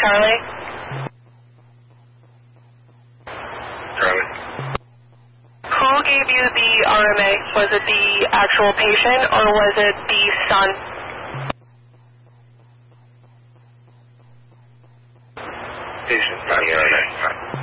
Charlie? Charlie. Who gave you the RMA? Was it the actual patient or was it the son? Patient got the RMA.